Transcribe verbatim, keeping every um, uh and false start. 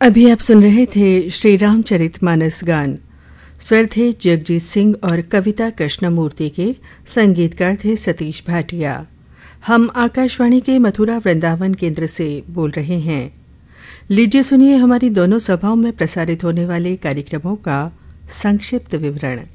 अभी आप सुन रहे थे श्री रामचरितमानस गान। स्वर थे जगजीत सिंह और कविता कृष्णमूर्ति के, संगीतकार थे सतीश भाटिया। हम आकाशवाणी के मथुरा वृंदावन केंद्र से बोल रहे हैं। लीजिए सुनिए हमारी दोनों सभाओं में प्रसारित होने वाले कार्यक्रमों का संक्षिप्त विवरण।